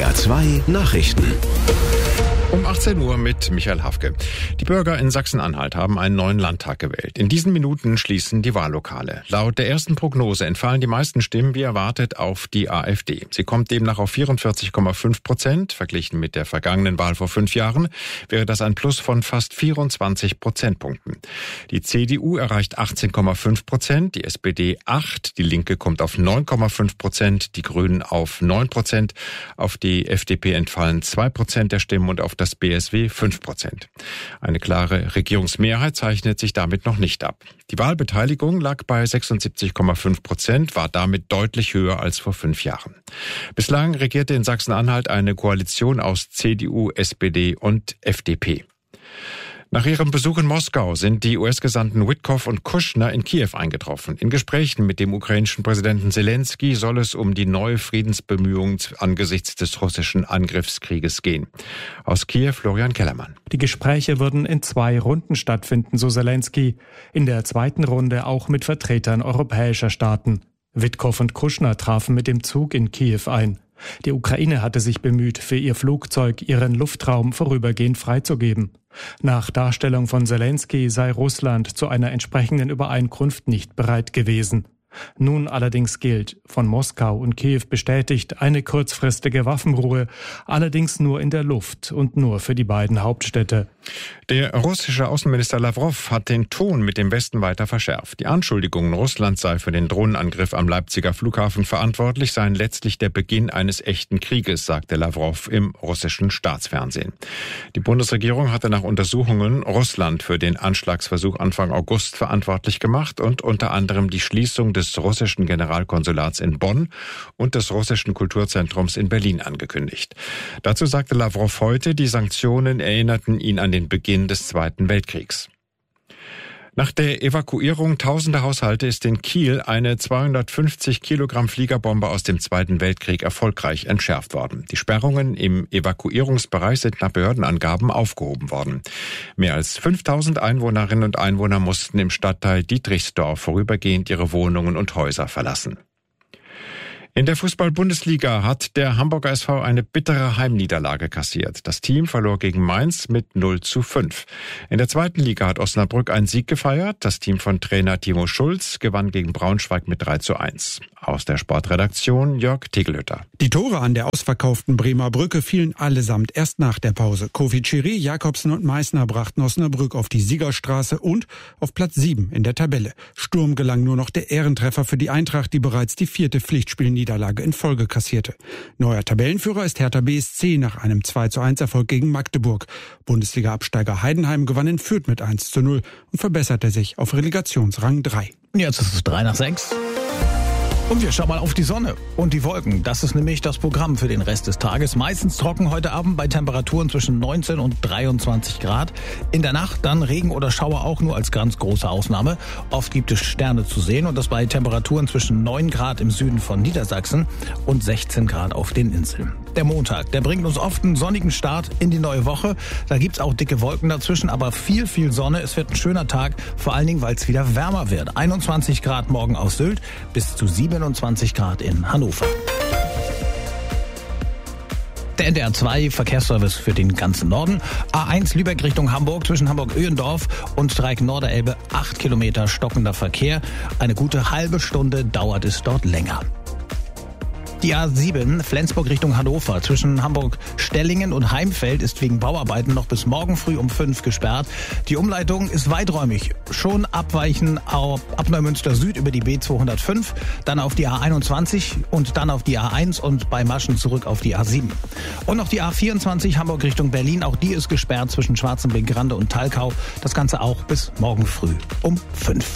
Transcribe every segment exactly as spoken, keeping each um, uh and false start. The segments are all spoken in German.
R zwei Nachrichten. Um achtzehn Uhr mit Michael Hafke. Die Bürger in Sachsen-Anhalt haben einen neuen Landtag gewählt. In diesen Minuten schließen die Wahllokale. Laut der ersten Prognose entfallen die meisten Stimmen wie erwartet auf die AfD. Sie kommt demnach auf vierundvierzig Komma fünf Prozent. Verglichen mit der vergangenen Wahl vor fünf Jahren wäre das ein Plus von fast vierundzwanzig Prozentpunkten. Die C D U erreicht achtzehn Komma fünf Prozent, die S P D acht, die Linke kommt auf neun Komma fünf Prozent, die Grünen auf neun Prozent, auf die F D P entfallen zwei Prozent der Stimmen und auf das B S W fünf Prozent. Eine klare Regierungsmehrheit zeichnet sich damit noch nicht ab. Die Wahlbeteiligung lag bei sechsundsiebzig Komma fünf Prozent, war damit deutlich höher als vor fünf Jahren. Bislang regierte in Sachsen-Anhalt eine Koalition aus C D U, S P D und F D P. Nach ihrem Besuch in Moskau sind die U S-Gesandten Witkoff und Kushner in Kiew eingetroffen. In Gesprächen mit dem ukrainischen Präsidenten Zelensky soll es um die neue Friedensbemühungen angesichts des russischen Angriffskrieges gehen. Aus Kiew Florian Kellermann. Die Gespräche würden in zwei Runden stattfinden, so Zelensky. In der zweiten Runde auch mit Vertretern europäischer Staaten. Witkoff und Kushner trafen mit dem Zug in Kiew ein. Die Ukraine hatte sich bemüht, für ihr Flugzeug ihren Luftraum vorübergehend freizugeben. Nach Darstellung von Zelensky sei Russland zu einer entsprechenden Übereinkunft nicht bereit gewesen. Nun allerdings gilt, von Moskau und Kiew bestätigt, eine kurzfristige Waffenruhe, allerdings nur in der Luft und nur für die beiden Hauptstädte. Der russische Außenminister Lavrov hat den Ton mit dem Westen weiter verschärft. Die Anschuldigungen, Russland sei für den Drohnenangriff am Leipziger Flughafen verantwortlich, seien letztlich der Beginn eines echten Krieges, sagte Lavrov im russischen Staatsfernsehen. Die Bundesregierung hatte nach Untersuchungen Russland für den Anschlagsversuch Anfang August verantwortlich gemacht und unter anderem die Schließung des des russischen Generalkonsulats in Bonn und des russischen Kulturzentrums in Berlin angekündigt. Dazu sagte Lavrov heute, die Sanktionen erinnerten ihn an den Beginn des Zweiten Weltkriegs. Nach der Evakuierung tausender Haushalte ist in Kiel eine zweihundertfünfzig Kilogramm Fliegerbombe aus dem Zweiten Weltkrieg erfolgreich entschärft worden. Die Sperrungen im Evakuierungsbereich sind nach Behördenangaben aufgehoben worden. Mehr als fünftausend Einwohnerinnen und Einwohner mussten im Stadtteil Dietrichsdorf vorübergehend ihre Wohnungen und Häuser verlassen. In der Fußball-Bundesliga hat der Hamburger S V eine bittere Heimniederlage kassiert. Das Team verlor gegen Mainz mit null zu fünf. In der zweiten Liga hat Osnabrück einen Sieg gefeiert. Das Team von Trainer Timo Schulz gewann gegen Braunschweig mit drei zu eins. Aus der Sportredaktion Jörg Tegelhütter. Die Tore an der ausverkauften Bremer Brücke fielen allesamt erst nach der Pause. Kofi Chiri, Jakobsen und Meissner brachten Osnabrück auf die Siegerstraße und auf Platz sieben in der Tabelle. Sturm gelang nur noch der Ehrentreffer für die Eintracht, die bereits die vierte Pflichtspielniederlage in Folge kassierte. Neuer Tabellenführer ist Hertha B S C nach einem zwei zu eins Erfolg gegen Magdeburg. Bundesliga-Absteiger Heidenheim gewann in Fürth mit eins zu null und verbesserte sich auf Relegationsrang drei. Jetzt ist es drei nach sechs. Und wir schauen mal auf die Sonne und die Wolken. Das ist nämlich das Programm für den Rest des Tages. Meistens trocken heute Abend bei Temperaturen zwischen neunzehn und dreiundzwanzig Grad. In der Nacht dann Regen oder Schauer auch nur als ganz große Ausnahme. Oft gibt es Sterne zu sehen und das bei Temperaturen zwischen neun Grad im Süden von Niedersachsen und sechzehn Grad auf den Inseln. Der Montag, der bringt uns oft einen sonnigen Start in die neue Woche. Da gibt's auch dicke Wolken dazwischen, aber viel, viel Sonne. Es wird ein schöner Tag, vor allen Dingen, weil es wieder wärmer wird. einundzwanzig Grad morgen auf Sylt bis zu siebenundzwanzig Grad in Hannover. Der N D R zwei Verkehrsservice für den ganzen Norden. A eins Lübeck Richtung Hamburg zwischen Hamburg-Öhendorf und Dreieck-Norderelbe. acht Kilometer stockender Verkehr. Eine gute halbe Stunde dauert es dort länger. Die A sieben Flensburg Richtung Hannover zwischen Hamburg-Stellingen und Heimfeld ist wegen Bauarbeiten noch bis morgen früh um fünf gesperrt. Die Umleitung ist weiträumig. Schon abweichen ab Neumünster Süd über die B zweihundertfünf, dann auf die A einundzwanzig und dann auf die A eins und bei Maschen zurück auf die A sieben. Und noch die A vierundzwanzig Hamburg Richtung Berlin. Auch die ist gesperrt zwischen Schwarzenberg-Grande und Thalkau. Das Ganze auch bis morgen früh um fünf.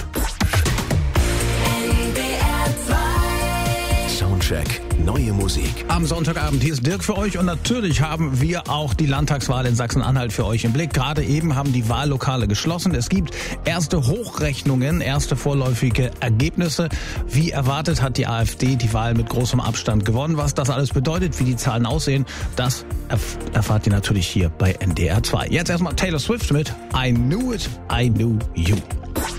Soundcheck. Neue Musik. Am Sonntagabend, hier ist Dirk für euch und natürlich haben wir auch die Landtagswahl in Sachsen-Anhalt für euch im Blick. Gerade eben haben die Wahllokale geschlossen. Es gibt erste Hochrechnungen, erste vorläufige Ergebnisse. Wie erwartet hat die AfD die Wahl mit großem Abstand gewonnen. Was das alles bedeutet, wie die Zahlen aussehen, das erf- erfahrt ihr natürlich hier bei N D R zwei. Jetzt erstmal Taylor Swift mit I Knew It, I Knew You.